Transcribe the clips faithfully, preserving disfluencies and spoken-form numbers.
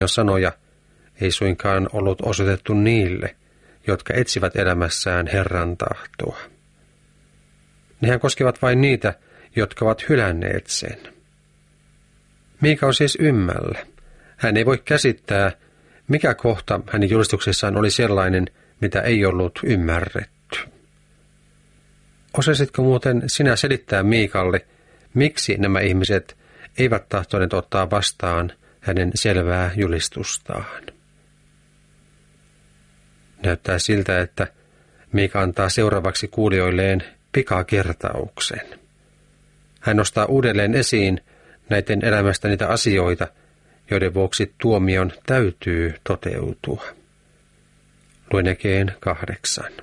sanoja ei suinkaan ollut osoitettu niille, jotka etsivät elämässään Herran tahtoa. Nehän koskevat vain niitä, jotka ovat hylänneet sen. Miika on siis ymmällä. Hän ei voi käsittää, mikä kohta hänen julistuksessaan oli sellainen, mitä ei ollut ymmärretty. Osaisitko muuten sinä selittää Miikalle, miksi nämä ihmiset eivät tahtoneet ottaa vastaan hänen selvää julistustaan? Näyttää siltä, että Miika antaa seuraavaksi kuulijoilleen pikakertauksen. Hän nostaa uudelleen esiin näiden elämästä niitä asioita, joiden vuoksi tuomion täytyy toteutua. Luen jakeen kahdeksan.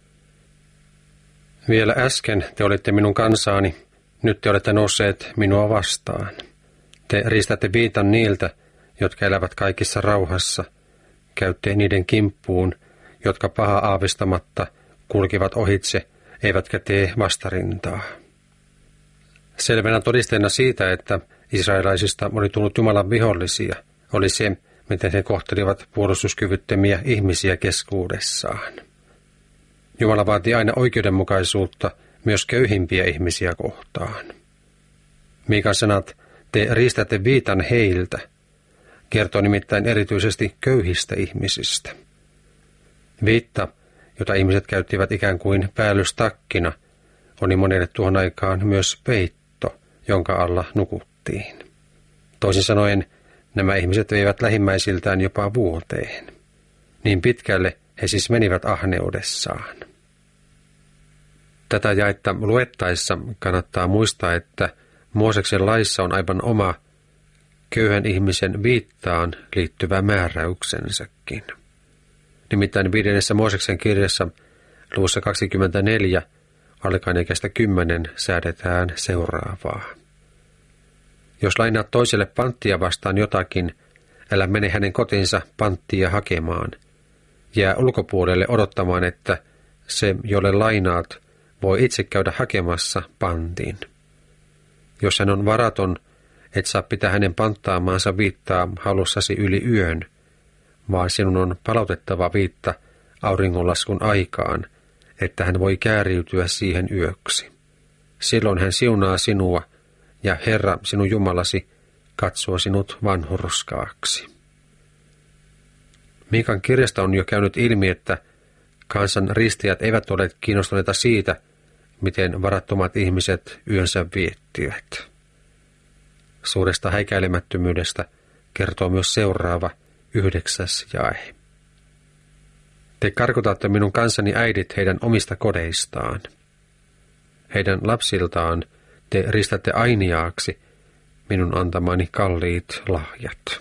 Vielä äsken te olitte minun kansaani, nyt te olette nousseet minua vastaan. Te riistätte viitan niiltä, jotka elävät kaikissa rauhassa. Käytte niiden kimppuun, jotka paha aavistamatta kulkivat ohitse, eivätkä tee vastarintaa. Selvänä todisteena siitä, että israelaisista oli tullut Jumalan vihollisia, oli se, miten he kohtelivat puolustuskyvyttömiä ihmisiä keskuudessaan. Jumala vaati aina oikeudenmukaisuutta myös köyhimpiä ihmisiä kohtaan. Miikan sanat, te riistätte viitan heiltä, kertoo nimittäin erityisesti köyhistä ihmisistä. Viitta, jota ihmiset käyttivät ikään kuin päällystakkina, oli monelle tuohon aikaan myös peitto, jonka alla nukuttiin. Toisin sanoen, nämä ihmiset veivät lähimmäisiltään jopa vuoteen. Niin pitkälle he siis menivät ahneudessaan. Tätä jaetta luettaessa kannattaa muistaa, että Mooseksen laissa on aivan oma köyhän ihmisen viittaan liittyvä määräyksensäkin. Nimittäin viidennessä Mooseksen kirjassa luvussa kaksikymmentäneljä alkaen ikästä kymmenen säädetään seuraavaa. Jos lainaat toiselle panttia vastaan jotakin, älä mene hänen kotinsa panttia hakemaan. Jää ulkopuolelle odottamaan, että se, jolle lainaat, voi itse käydä hakemassa pantin. Jos hän on varaton, et saa pitää hänen panttaamaansa viittaa halussasi yli yön, vaan sinun on palautettava viitta auringonlaskun aikaan, että hän voi kääriytyä siihen yöksi. Silloin hän siunaa sinua, ja Herra sinun Jumalasi katsoo sinut vanhurskaaksi. Miikan kirjasta on jo käynyt ilmi, että kansan ristiät eivät ole kiinnostuneita siitä, miten varattomat ihmiset yönsä viettivät. Suuresta häikäilemättömyydestä kertoo myös seuraava yhdeksäs jae. Te karkotatte minun kansani äidit heidän omista kodeistaan. Heidän lapsiltaan te ristätte ainiaaksi minun antamani kalliit lahjat.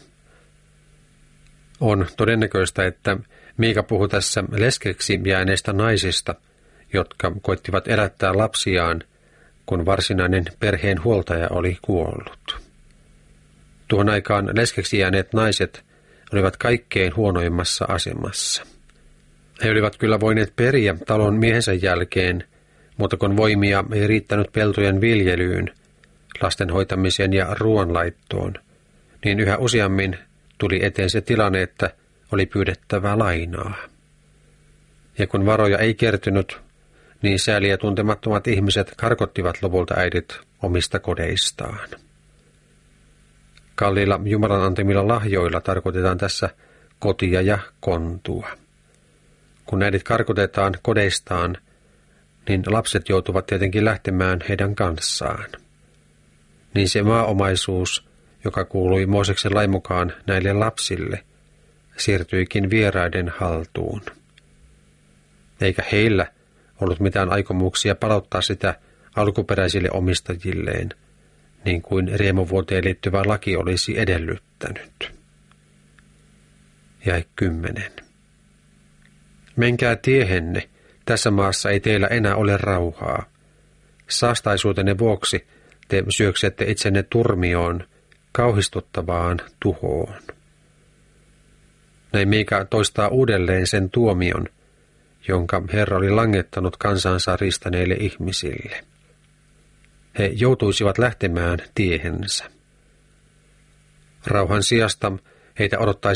On todennäköistä, että Miika puhuu tässä leskeksi jääneistä naisista, jotka koettivat elättää lapsiaan, kun varsinainen perheen huoltaja oli kuollut. Tuohon aikaan leskeksi jääneet naiset olivat kaikkein huonoimmassa asemassa. He olivat kyllä voineet periä talon miehensä jälkeen, mutta kun voimia ei riittänyt peltojen viljelyyn, lasten hoitamiseen ja ruoanlaittoon, niin yhä useammin tuli eteen se tilanne, että oli pyydettävää lainaa. Ja kun varoja ei kertynyt, niin sääliä tuntemattomat ihmiset karkottivat lopulta äidit omista kodeistaan. Kalliilla Jumalan antamilla lahjoilla tarkoitetaan tässä kotia ja kontua. Kun äidit karkotetaan kodeistaan, niin lapset joutuvat tietenkin lähtemään heidän kanssaan. Niin se maaomaisuus, joka kuului Mooseksen lain mukaan näille lapsille, siirtyikin vieraiden haltuun. Eikä heillä ollut mitään aikomuksia palauttaa sitä alkuperäisille omistajilleen, niin kuin riemuvuoteen liittyvä laki olisi edellyttänyt. Jae kymmenen. Menkää tiehenne, tässä maassa ei teillä enää ole rauhaa. Saastaisuutenne vuoksi te syöksette itsenne turmioon, kauhistuttavaan tuhoon. Näin Miika toistaa uudelleen sen tuomion, jonka Herra oli langettanut kansansa riistäneille ihmisille. He joutuisivat lähtemään tiehensä. Rauhan sijasta heitä odottaisi